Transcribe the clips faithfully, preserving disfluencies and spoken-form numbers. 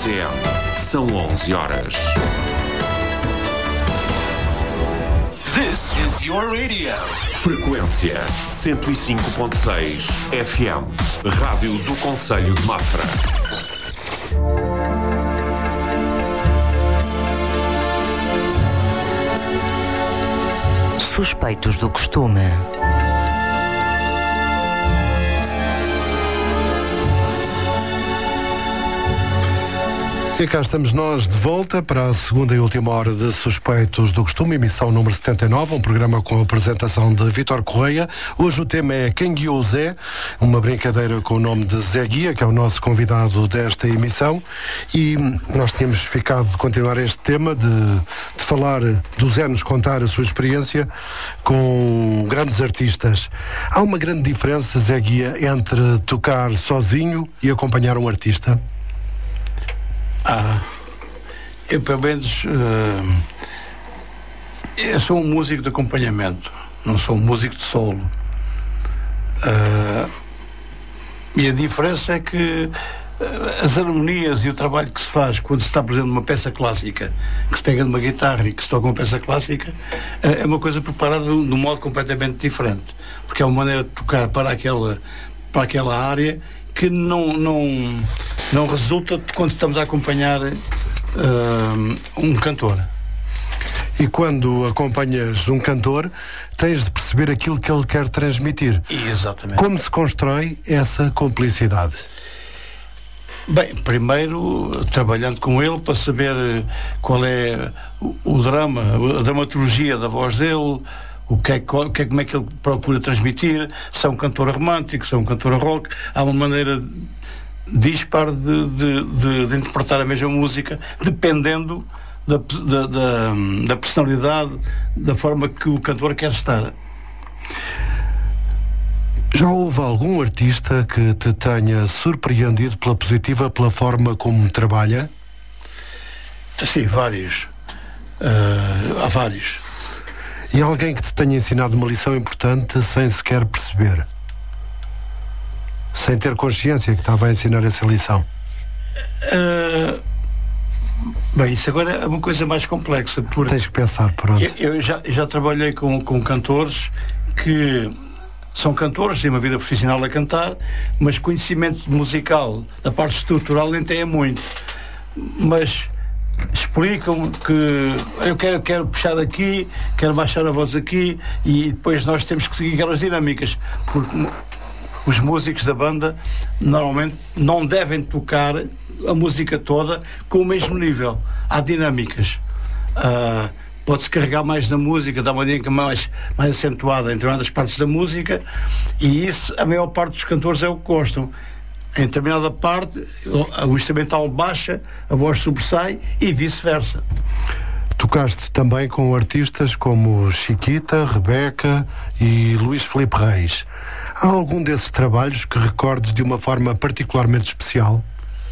C M. São onze horas. This is your radio. Frequência cento e cinco ponto seis F M. Rádio do Concelho de Mafra. Suspeitos do costume. E cá estamos nós de volta para a segunda e última hora de Suspeitos do Costume, emissão número setenta e nove, um programa com a apresentação de Vítor Correia. Hoje o tema é Quem Guiou Zé, uma brincadeira com o nome de Zé Guia, que é o nosso convidado desta emissão, e nós tínhamos ficado de continuar este tema, de, de falar do Zé nos contar a sua experiência com grandes artistas. Há uma grande diferença, Zé Guia, entre tocar sozinho e acompanhar um artista? Ah, eu pelo menos uh, eu sou um músico de acompanhamento, não sou um músico de solo. Uh, e a diferença é que uh, as harmonias e o trabalho que se faz quando se está, por exemplo, numa peça clássica, que se pega numa guitarra e que se toca uma peça clássica, uh, é uma coisa preparada de um modo completamente diferente, porque é uma maneira de tocar para aquela, para aquela área que não, não, não resulta de quando estamos a acompanhar uh, um cantor. E quando acompanhas um cantor, tens de perceber aquilo que ele quer transmitir. Exatamente. Como se constrói essa cumplicidade? Bem, primeiro trabalhando com ele para saber qual é o, o drama, a dramaturgia da voz dele, O que, é, o que é, como é que ele procura transmitir, se é um cantor romântico, se é um cantor rock. Há uma maneira dispar de, de, de, de interpretar a mesma música, dependendo da, da, da, da personalidade, da forma que o cantor quer estar. Já houve algum artista que te tenha surpreendido pela positiva, pela forma como trabalha? Sim, vários. Uh, há vários. E alguém que te tenha ensinado uma lição importante sem sequer perceber? Sem ter consciência que estava a ensinar essa lição? Uh, bem, isso agora é uma coisa mais complexa. Porque tens que pensar, pronto. Eu, eu já, já trabalhei com, com cantores que são cantores, têm uma vida profissional a cantar, mas conhecimento musical, da parte estrutural, nem têm muito. Mas explicam que eu quero, quero puxar aqui, quero baixar a voz aqui, e depois nós temos que seguir aquelas dinâmicas, porque os músicos da banda normalmente não devem tocar a música toda com o mesmo nível. Há dinâmicas. Uh, pode-se carregar mais na música, dar uma dinâmica mais, mais acentuada em determinadas partes da música, e isso a maior parte dos cantores é o que gostam. Em determinada parte o instrumental baixa, a voz sobressai e vice-versa. Tocaste também com artistas como Chiquita, Rebeca e Luís Filipe Reis. Há algum desses trabalhos que recordes de uma forma particularmente especial?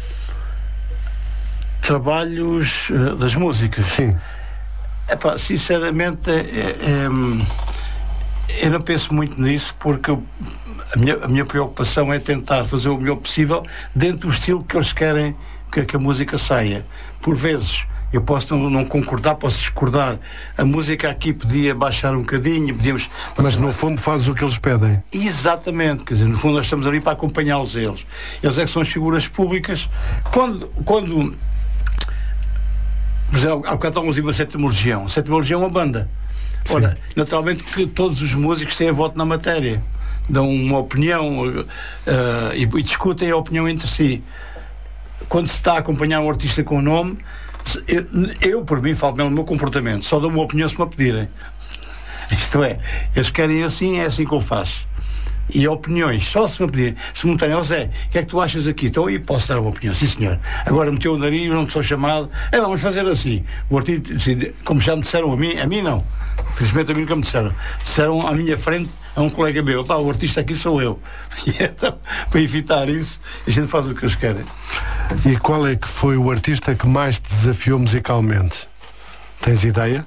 Trabalhos uh, das músicas? Sim. Epá, sinceramente é, é, eu não penso muito nisso, porque eu, a, minha, a minha preocupação é tentar fazer o melhor possível dentro do estilo que eles querem que, que a música saia. Por vezes eu posso não, não concordar, posso discordar. A música aqui podia baixar um bocadinho, podíamos... Mas no fundo fazes o que eles pedem. Exatamente, quer dizer, no fundo nós estamos ali para acompanhá-los eles. Eles é que são as figuras públicas. Quando... quando por exemplo, há bocado estávamos uma Sétima Legião. A Sétima Legião é uma banda. Sim. Ora, naturalmente que todos os músicos têm voto na matéria, dão uma opinião uh, e, e discutem a opinião entre si. Quando se está a acompanhar um artista com o nome, eu, eu por mim, falo mesmo no meu comportamento, só dou uma opinião se me a pedirem. Isto é, eles querem assim, é assim que eu faço. E opiniões, só se me pedirem, se me perguntarem, ó Zé, o que é que tu achas aqui? Então aí posso dar uma opinião, sim senhor. Agora meteu o nariz, não sou chamado, é, vamos fazer assim. O artista, como já me disseram a mim, a mim não, felizmente a mim nunca me disseram, disseram à minha frente a um colega meu, pá, o artista aqui sou eu. E então, para evitar isso, a gente faz o que eles querem. E qual é que foi o artista que mais te desafiou musicalmente? Tens ideia?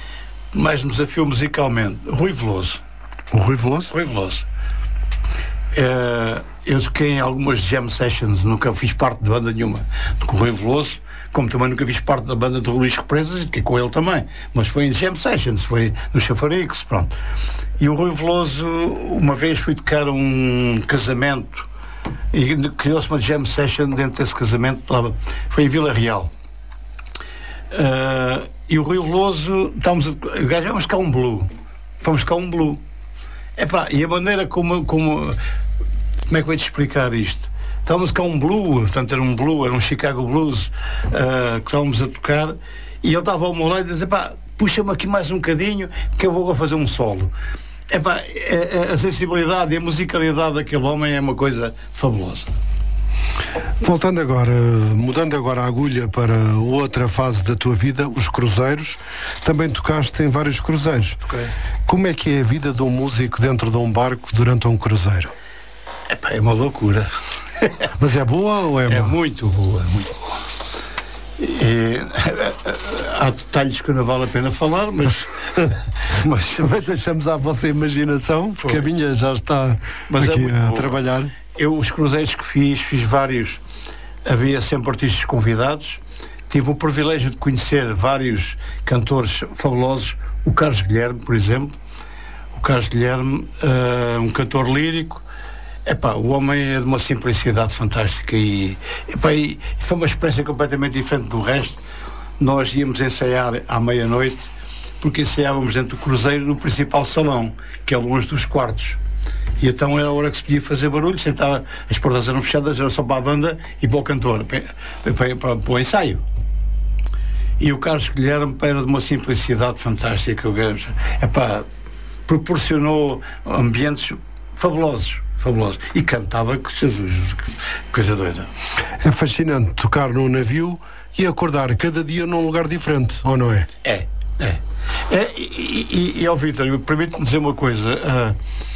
Mais me desafiou musicalmente? Rui Veloso. O Rui Veloso? Rui Veloso. Uh, eu toquei em algumas jam sessions, nunca fiz parte de banda nenhuma de Rui Veloso, como também nunca fiz parte da banda do Luís Represas, e toquei com ele também, mas foi em jam sessions, foi no Chafarix, pronto. E o Rui Veloso, uma vez fui tocar um casamento e criou-se uma jam session dentro desse casamento, foi em Vila Real. Uh, e o Rui Veloso, estávamos a, vamos cá um blue, fomos cá um blue. Epá, e a maneira como, como como é que eu vou te explicar isto? Estávamos cá um blue, portanto era um blue, era um Chicago Blues, uh, que estávamos a tocar, e ele estava ao meu lado e dizia, pá, puxa-me aqui mais um bocadinho que eu vou fazer um solo. Epá, a, a sensibilidade e a musicalidade daquele homem é uma coisa fabulosa. Voltando agora, mudando agora a agulha para outra fase da tua vida, os cruzeiros. Também tocaste em vários cruzeiros. Okay. Como é que é a vida de um músico dentro de um barco durante um cruzeiro? Epá, é uma loucura. Mas é boa ou é má? É muito boa, muito boa. E, há detalhes que não vale a pena falar, mas mas, mas deixamos à vossa imaginação, porque Foi. a minha já está mas aqui é a boa. trabalhar. Eu, os cruzeiros que fiz, fiz vários, havia sempre artistas convidados, tive o privilégio de conhecer vários cantores fabulosos, o Carlos Guilherme, por exemplo, o Carlos Guilherme, uh, um cantor lírico. Epá, o homem é de uma simplicidade fantástica e, epá, e foi uma experiência completamente diferente do resto. Nós íamos ensaiar à meia-noite, porque ensaiávamos dentro do cruzeiro no principal salão, que é longe dos quartos. E então era a hora que se podia fazer barulho, sentava, as portas eram fechadas, era só para a banda e para o cantor, para, para, para, para o ensaio. E o Carlos Guilherme era de uma simplicidade fantástica. Epá, proporcionou ambientes fabulosos, fabulosos. E cantava que Jesus, que coisa doida. É fascinante tocar num navio e acordar cada dia num lugar diferente, ou não é? É, é. é e, e, e ó Vítor, permite-me dizer uma coisa. Uh,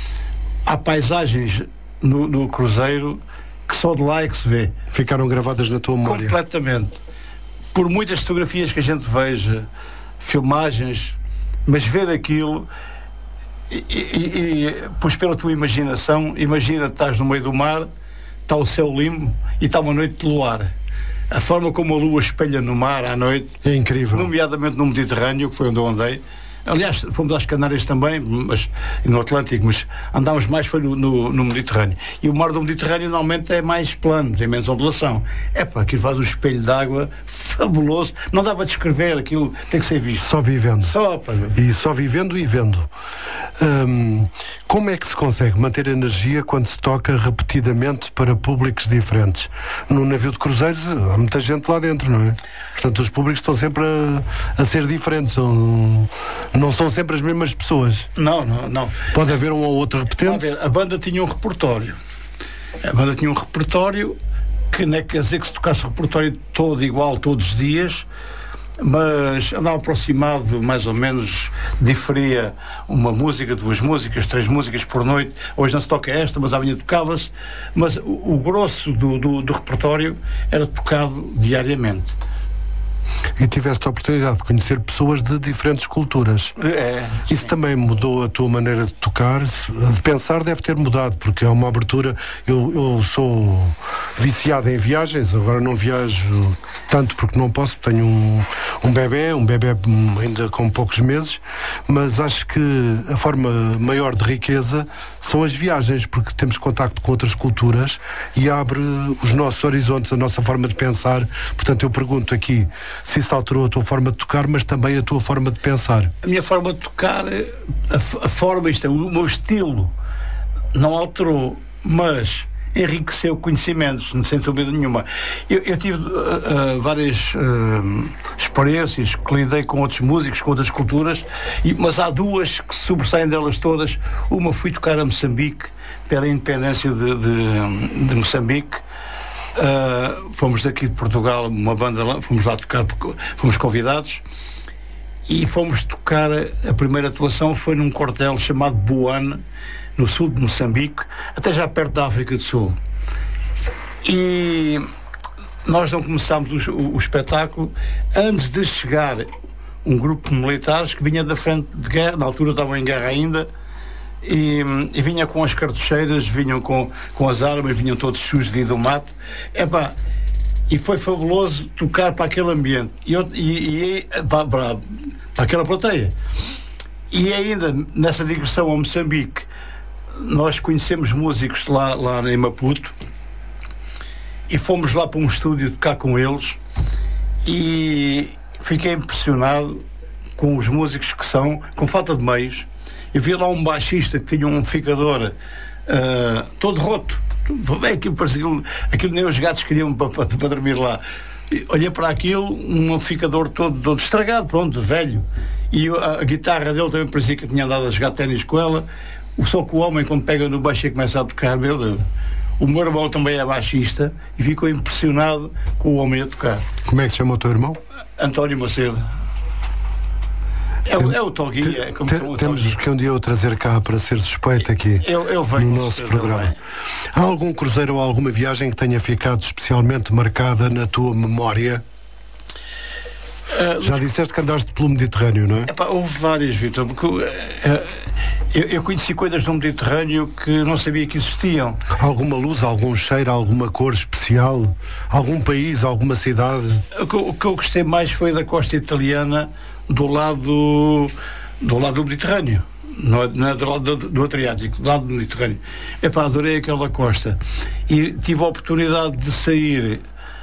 há paisagens no, no cruzeiro que só de lá é que se vê. Ficaram gravadas na tua memória. Completamente. Por muitas fotografias que a gente veja, filmagens, mas ver aquilo e, e, e pois pela tua imaginação, imagina, estás no meio do mar, está o céu limpo e está uma noite de luar. A forma como a lua espelha no mar à noite é incrível, nomeadamente no Mediterrâneo, que foi onde eu andei. Aliás, fomos às Canárias também, mas, no Atlântico, mas andámos mais foi no, no, no Mediterrâneo. E o mar do Mediterrâneo normalmente é mais plano, tem menos ondulação. É pá, aquilo faz um espelho de água fabuloso. Não dá para descrever, aquilo tem que ser visto. Só vivendo. Só, pá. E só vivendo e vendo. Hum, como é que se consegue manter energia quando se toca repetidamente para públicos diferentes? No navio de cruzeiros há muita gente lá dentro, não é? Portanto, os públicos estão sempre a, a ser diferentes. São, não são sempre as mesmas pessoas. Não, não, não. Pode haver um ou outro repetente. A banda tinha um repertório. A banda tinha um repertório que não é quer dizer que se tocasse o repertório todo igual todos os dias, mas andava aproximado, mais ou menos, diferia uma música, duas músicas, três músicas por noite. Hoje não se toca esta, mas amanhã tocava-se. Mas o, o grosso do, do, do repertório era tocado diariamente. E tiveste a oportunidade de conhecer pessoas de diferentes culturas. É, Isso sim. também mudou a tua maneira de tocar? De pensar deve ter mudado, porque é uma abertura. Eu, eu sou viciado em viagens, agora não viajo tanto porque não posso, tenho um, um bebê, um bebê ainda com poucos meses, mas acho que a forma maior de riqueza são as viagens, porque temos contacto com outras culturas e abre os nossos horizontes, a nossa forma de pensar. Portanto, eu pergunto aqui se isso alterou a tua forma de tocar, mas também a tua forma de pensar. A minha forma de tocar, a, a forma, isto é, o meu estilo não alterou, mas enriqueceu conhecimentos, sem dúvida nenhuma. Eu, eu tive uh, uh, várias uh, experiências que lidei com outros músicos, com outras culturas, e, mas há duas que sobressaem delas todas. Uma, fui tocar a Moçambique, pela independência de, de, de Moçambique. Uh, fomos daqui de Portugal, uma banda lá, fomos lá tocar, fomos convidados e fomos tocar. A primeira atuação foi num quartel chamado Buane, no sul de Moçambique, até já perto da África do Sul. E nós não começámos o, o, o espetáculo antes de chegar um grupo de militares que vinha da frente de guerra, na altura estavam em guerra ainda, e, e vinha com as cartucheiras, vinham com, com as armas, vinham todos sujos devido ao mato. Epá, e foi fabuloso tocar para aquele ambiente e, eu, e, e para, para, para aquela plateia. E ainda nessa digressão a Moçambique, nós conhecemos músicos lá, lá em Maputo e fomos lá para um estúdio tocar com eles e fiquei impressionado com os músicos que são, com falta de meios. Eu vi lá um baixista que tinha um amplificador uh, todo roto. Aquilo, aquilo, aquilo nem os gatos queriam para, para, para dormir lá. Olhei para aquilo, um amplificador todo, todo estragado, pronto, velho. E a, a guitarra dele também parecia que tinha andado a jogar ténis com ela. Só que o homem, quando pega no baixo e começa a tocar, meu Deus. O meu irmão também é baixista e ficou impressionado com o homem a tocar. Como é que se chama o teu irmão? António Macedo. É, Tem, é o Toguinha. É como te, temos Toguinha. Que um dia o trazer cá para ser suspeito aqui ele, ele vem, no nosso programa. Há algum cruzeiro ou alguma viagem que tenha ficado especialmente marcada na tua memória? Uh, Já disseste que andaste pelo Mediterrâneo, não é? Epá, houve várias, Vítor, porque uh, eu, eu conheci coisas do Mediterrâneo que não sabia que existiam. Alguma luz, algum cheiro, alguma cor especial? Algum país, alguma cidade? O que, o que eu gostei mais foi da costa italiana, do lado do lado do Mediterrâneo, não é, não é do lado do, do Adriático, do lado do Mediterrâneo. Epá, adorei aquela costa e tive a oportunidade de sair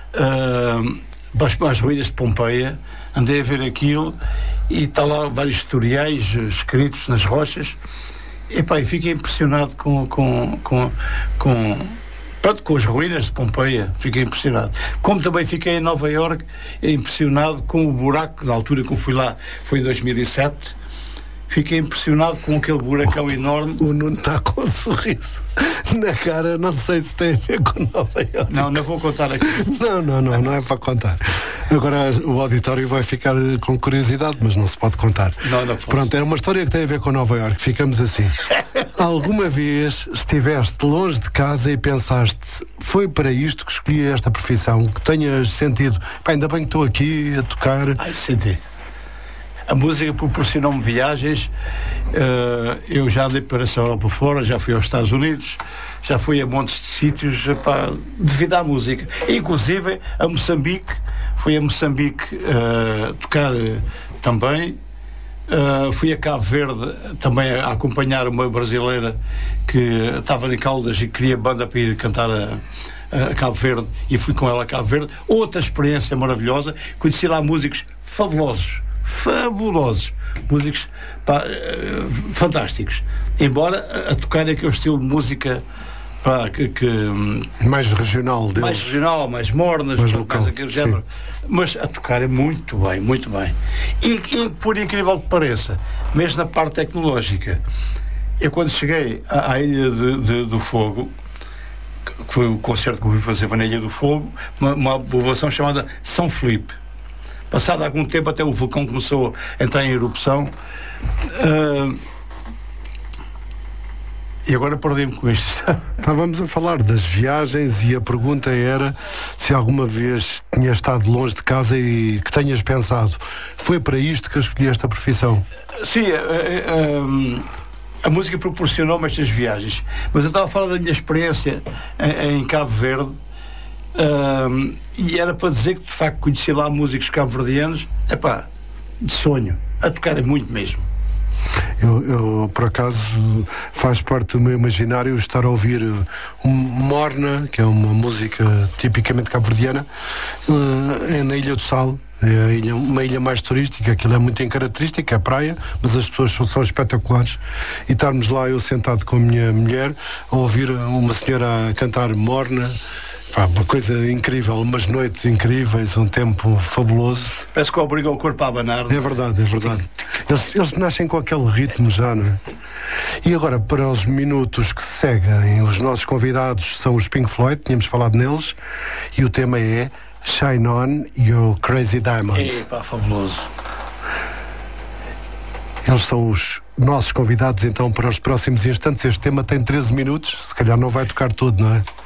uh, para, as, para as ruínas de Pompeia, andei a ver aquilo e está lá vários tutoriais escritos nas rochas. Epá, e fiquei impressionado com com, com, com Pronto, com as ruínas de Pompeia, fiquei impressionado. Como também fiquei em Nova Iorque, impressionado com o buraco, na altura que eu fui lá, foi em dois mil e sete, fiquei impressionado com aquele buracão enorme. O Nuno está com um sorriso na cara, não sei se tem a ver com Nova Iorque. Não, não vou contar aqui. Não, não, não, não é para contar. Agora o auditório vai ficar com curiosidade, mas não se pode contar. Não, não posso. Pronto, era uma história que tem a ver com Nova Iorque, ficamos assim. Alguma vez estiveste longe de casa e pensaste, foi para isto que escolhi esta profissão, que tenhas sentido, pá, ainda bem que estou aqui a tocar? Ai, senti. A música proporcionou-me viagens, uh, eu já andei para essa Europa fora, já fui aos Estados Unidos, já fui a montes de sítios, pá, devido à música, inclusive a Moçambique, fui a Moçambique uh, tocar uh, também. Uh, fui a Cabo Verde também a, a acompanhar uma brasileira que estava em Caldas e queria banda para ir cantar a, a Cabo Verde, e fui com ela a Cabo Verde. Outra experiência maravilhosa, conheci lá músicos fabulosos, fabulosos, músicos pá, uh, fantásticos, embora a, a tocar aquele estilo de música pá, que, que mais regional deles. mais regional, mais mornas, mais local, aquele género. Mas a tocar é muito bem, muito bem. E, e por incrível que pareça, mesmo na parte tecnológica, eu quando cheguei à, à Ilha de, de, do Fogo, que foi o concerto que eu fui fazer na Ilha do Fogo, uma, uma povoação chamada São Felipe. Passado algum tempo, até o vulcão começou a entrar em erupção. Uh, E agora perdi-me com isto. Estávamos a falar das viagens e a pergunta era se alguma vez tinhas estado longe de casa e que tenhas pensado, foi para isto que eu escolhi esta profissão? Sim, a, a, a música proporcionou-me estas viagens, mas eu estava a falar da minha experiência em, em Cabo Verde, um, e era para dizer que de facto conheci lá músicos cabo-verdianos, epá, de sonho, a tocar é muito mesmo. Eu, eu, por acaso, faz parte do meu imaginário estar a ouvir um Morna, que é uma música tipicamente cabo-verdiana, uh, é na Ilha do Sal. É a ilha, uma ilha mais turística, aquilo é muito incaracterístico, é praia, mas as pessoas são, são espetaculares. E estarmos lá, eu sentado com a minha mulher, a ouvir uma senhora a cantar Morna. Pá, uma coisa incrível, umas noites incríveis, um tempo fabuloso. Parece que obriga o corpo a abanar. É verdade, é verdade. Eles, eles nascem com aquele ritmo já, não é? E agora, para os minutos que seguem, os nossos convidados são os Pink Floyd, tínhamos falado neles, e o tema é Shine On Your Crazy Diamonds. É, pá, fabuloso. Eles são os nossos convidados, então, para os próximos instantes. Este tema tem treze minutos, se calhar não vai tocar tudo, não é?